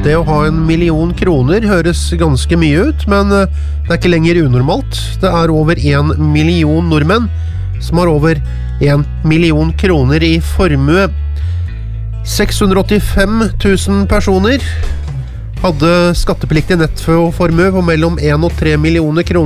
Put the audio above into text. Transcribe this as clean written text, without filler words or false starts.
Det å ha 1 million kroner høres ganske mye ut, men det er ikke lenger unormalt. Det er over 1 million nordmenn som har over 1 million kroner i formue. 685 000 personer hadde skattepliktig nettformue på mellom 1 og 3 millioner kroner.